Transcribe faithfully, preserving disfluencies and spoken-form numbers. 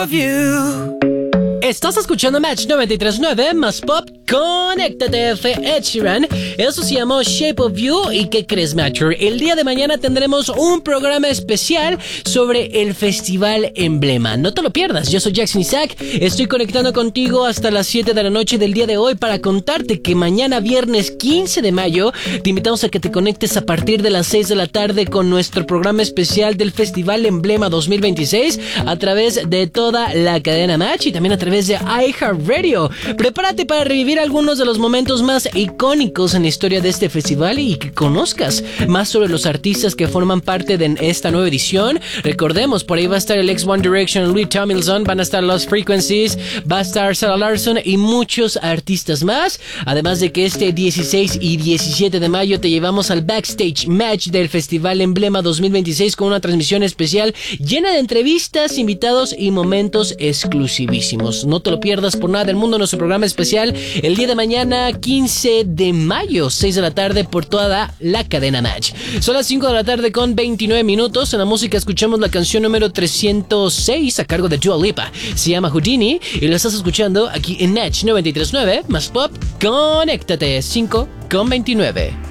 Estás escuchando Match noventa y tres punto nueve más Pop. Conéctate, F. Ed Sheeran. Eso se llamó Shape of You. ¿Y qué crees, Matcher? El día de mañana tendremos un programa especial sobre el Festival Emblema. No te lo pierdas. Yo soy Jackson Isaac. Estoy conectando contigo hasta las siete de la noche del día de hoy para contarte que mañana, viernes quince de mayo, te invitamos a que te conectes a partir de las seis de la tarde con nuestro programa especial del Festival Emblema dos mil veintiséis a través de toda la cadena Match y también a través de iHeartRadio. Prepárate para revivir algunos de los momentos más icónicos en la historia de este festival y que conozcas más sobre los artistas que forman parte de esta nueva edición. Recordemos, por ahí va a estar el ex One Direction, Louis Tomlinson, van a estar Lost Frequencies, va a estar Sarah Larson y muchos artistas más. Además de que este dieciséis y diecisiete de mayo te llevamos al Backstage Match del Festival Emblema dos mil veintiséis con una transmisión especial llena de entrevistas, invitados y momentos exclusivísimos. No te lo pierdas por nada del mundo, nuestro programa especial el día de mañana, quince de mayo, seis de la tarde, por toda la cadena Match. Son las cinco de la tarde con veintinueve minutos. En la música escuchamos la canción número trescientos seis a cargo de Dua Lipa. Se llama Houdini y lo estás escuchando aquí en Match noventa y tres punto nueve más Pop. Conéctate, cinco con veintinueve.